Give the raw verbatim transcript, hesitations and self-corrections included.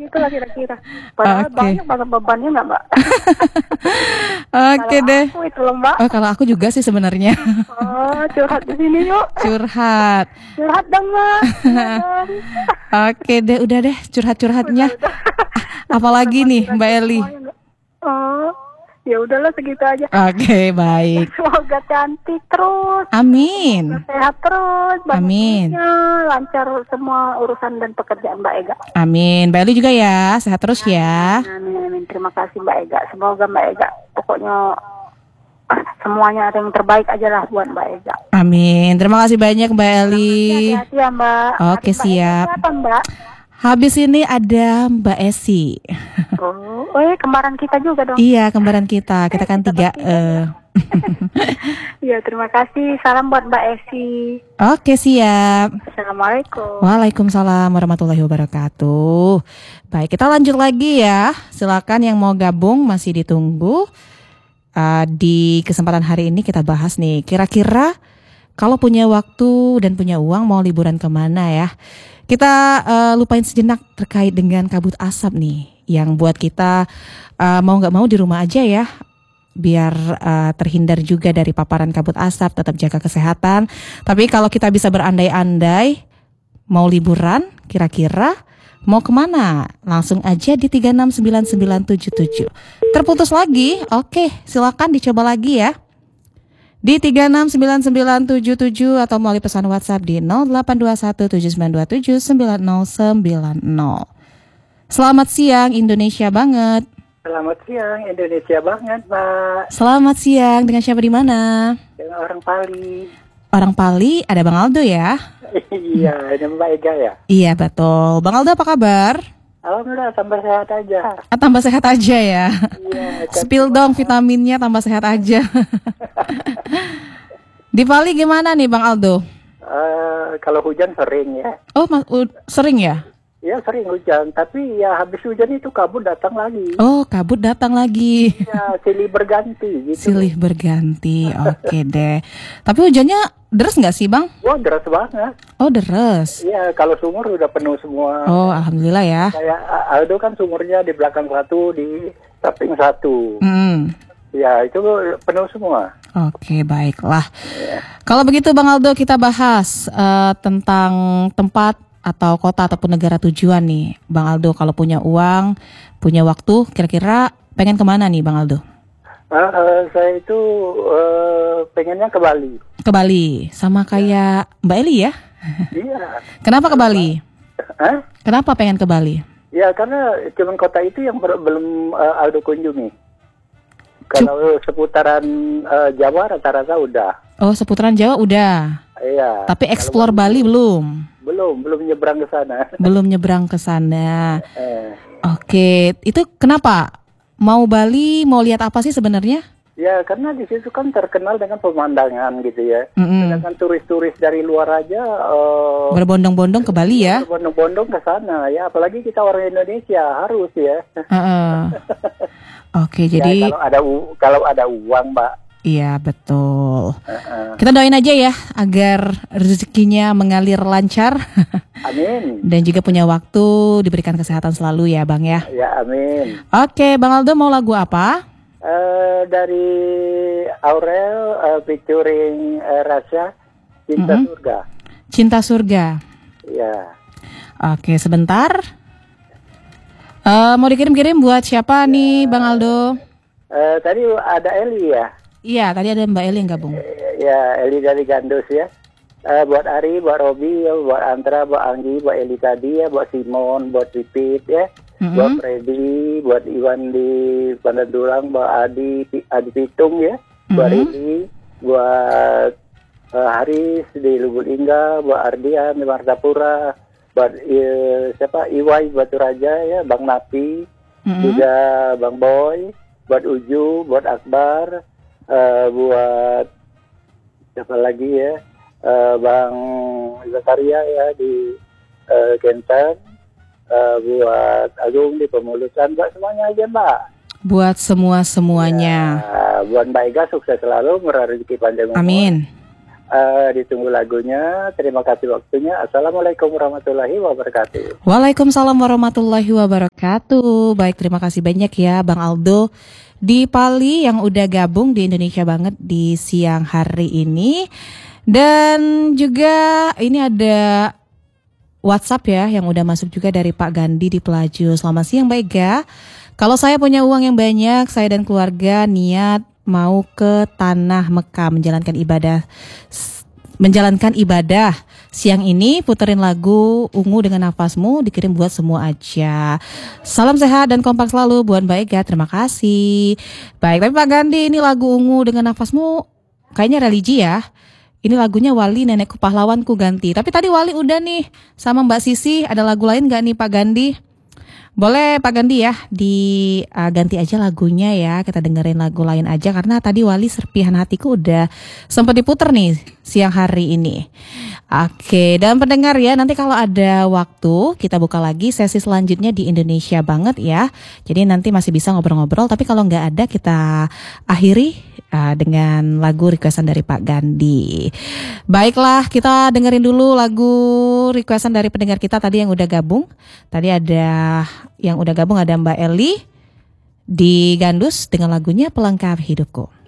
begitulah kira-kira. Padahal Oke. banyak banget bebannya nggak Mbak? Oke Kalau deh. aku itu loh Mbak. Oh, kalau aku juga sih sebenarnya. Oh, curhat di sini yuk. Curhat. Curhat dong Mbak. Iya dong. Oke deh, udah deh curhat-curhatnya. Udah, udah. Apalagi nih Kira-kira Mbak Eli? semuanya nggak? Oh, ya udahlah segitu aja. Oke, baik. Semoga cantik terus. Amin. Sehat terus. banyak Amin. duitnya, lancar semua urusan dan pekerjaan Mbak Ega. Amin. Mbak Eli juga ya, sehat terus ya. Amin, amin. Terima kasih Mbak Ega. Semoga Mbak Ega pokoknya ah, semuanya ada yang terbaik aja lah buat Mbak Ega. Amin. Terima kasih banyak Mbak Eli. Hati-hati ya Mbak. Oke, Adik Mbak siap. Ega siapa Mbak? Habis ini ada Mbak Esi. Oh, oh ya, kembaran kita juga dong. Iya, kembaran kita. Kita kan Kita tiga. bertiga, eh. Iya, terima kasih. Salam buat Mbak Esi. Oke, siap. Assalamualaikum. Waalaikumsalam warahmatullahi wabarakatuh. Baik, kita lanjut lagi ya. Silakan yang mau gabung masih ditunggu. Uh, di kesempatan hari ini kita bahas nih, kira-kira kalau punya waktu dan punya uang mau liburan kemana ya? Kita uh, lupain sejenak terkait dengan kabut asap nih, yang buat kita uh, mau nggak mau di rumah aja ya, biar uh, terhindar juga dari paparan kabut asap, tetap jaga kesehatan. Tapi kalau kita bisa berandai-andai mau liburan, kira-kira mau kemana? Langsung aja di tiga enam sembilan sembilan tujuh tujuh. Terputus lagi? Oke, silakan dicoba lagi ya. Di tiga enam sembilan sembilan tujuh tujuh atau melalui pesan WhatsApp di nol delapan dua satu tujuh sembilan dua tujuh sembilan nol sembilan nol. Selamat siang Indonesia banget. Selamat siang Indonesia banget, Pak. Selamat siang, dengan siapa di mana? Dengan orang Pali. Orang Pali, ada Bang Aldo ya? Iya, ini Mbak Ega ya. Iya betul. Bang Aldo apa kabar? Alhamdulillah tambah sehat aja. Ah, tambah sehat aja ya. Iya. Spill dong vitaminnya, tambah sehat aja. Di Bali gimana nih Bang Aldo? Uh, kalau hujan sering ya. Oh ma- uh, sering ya? Ya sering hujan, tapi ya habis hujan itu kabut datang lagi. Oh kabut datang lagi. Ya silih berganti gitu. Silih berganti, oke deh. Tapi hujannya deres nggak sih Bang? Wah deras banget. Oh deres. Iya kalau sumur udah penuh semua. Oh alhamdulillah ya. Kayak Aldo kan sumurnya di belakang satu, di samping satu. Hmm. Ya itu penuh semua. Oke baiklah. Kalau begitu Bang Aldo kita bahas uh, tentang tempat atau kota ataupun negara tujuan nih Bang Aldo. Kalau punya uang, punya waktu, kira-kira pengen kemana nih Bang Aldo? Uh, uh, saya itu uh, pengennya ke Bali. Ke Bali, sama kayak Mbak Eli ya? Iya. Kenapa ke Bali? Hah? Kenapa pengen ke Bali? Ya karena cuma kota itu yang ber- belum uh, Aldo kunjungi. Kalau seputaran uh, Jawa rata-rata udah. Oh seputaran Jawa udah. Iya. Tapi explore Bali belum? Belum, belum nyebrang ke sana. Belum nyebrang ke sana. Eh. Oke, itu kenapa? Mau Bali, mau lihat apa sih sebenarnya? Ya karena di situ kan terkenal dengan pemandangan gitu ya. Mm-mm. Sedangkan turis-turis dari luar aja uh, Berbondong-bondong ke Bali ya? berbondong-bondong ke sana ya. Apalagi kita orang Indonesia harus ya. Uh-uh. Oke, Ya, jadi kalau ada u- kalau ada uang, Mbak. iya betul. Uh-uh. Kita doain aja ya agar rezekinya mengalir lancar Amin. dan juga punya waktu, diberikan kesehatan selalu ya Bang ya. Ya amin. Oke, Bang Aldo mau lagu apa? Uh, dari Aurel uh, featuring uh, Rasya Cinta Mm-mm. Surga. Cinta Surga. Ya. Oke, sebentar. Eh, mau dikirim-kirim buat siapa nih Bang Aldo? Uh, tadi ada Eli ya. Iya, tadi ada Mbak Eli yang gabung. Eh, Ya Eli dari Gandus ya. Uh, buat Ari, buat Robi, ya, buat Antra, buat Anggi, buat Eli tadi ya, buat Simon, buat Pipit ya. Mm-mm. Buat Freddy, buat Iwan di Pandandulang, buat Adi, Adi Pitung ya, buat Mhm. Rili, buat uh, Haris di Lubuk Lingga, buat Ardian di Martapura, buat uh, siapa Iwai Batu Raja ya, Bang Napi, Mm-mm. juga Bang Boy, buat Uju, buat Akbar, uh, buat siapa lagi ya, uh, Bang Zakaria ya di uh, Kenten. Uh, buat Agung di Pemulusan, Mbak semuanya aja Mbak. Buat semua-semuanya. Ya, buat Mbak Ega sukses selalu, murah rezeki panjang umur. Amin. Uh, ditunggu lagunya. Terima kasih waktunya. Assalamualaikum warahmatullahi wabarakatuh. Waalaikumsalam warahmatullahi wabarakatuh. Baik, terima kasih banyak ya Bang Aldo di Pali yang udah gabung di Indonesia Banget di siang hari ini. Dan juga ini ada WhatsApp ya yang udah masuk juga dari Pak Gandhi di Pelaju. Selamat siang Mbak Ega. Kalau saya punya uang yang banyak, saya dan keluarga niat mau ke tanah Mekah menjalankan ibadah menjalankan ibadah. Siang ini puterin lagu Ungu dengan Nafasmu, dikirim buat semua aja. Salam sehat dan kompak selalu buat Mbak Ega. Terima kasih. Baik, tapi Pak Gandhi, ini lagu Ungu dengan Nafasmu kayaknya religi ya. Ini lagunya Wali Nenekku Pahlawanku ganti. Tapi tadi Wali udah nih sama Mbak Sisi. Ada lagu lain gak nih Pak Gandhi? Boleh Pak Gandhi ya, diganti uh, aja lagunya ya. Kita dengerin lagu lain aja karena tadi Wali Serpihan Hatiku udah sempat diputer nih siang hari ini. Oke, dan pendengar ya, nanti kalau ada waktu kita buka lagi sesi selanjutnya di Indonesia Banget ya. Jadi nanti masih bisa ngobrol-ngobrol, tapi kalau nggak ada kita akhiri uh, dengan lagu requestan dari Pak Gandhi. Baiklah, kita dengerin dulu lagu requestan dari pendengar kita tadi yang udah gabung. Tadi ada yang udah gabung ada Mbak Eli di Gandus dengan lagunya Pelengkap Hidupku.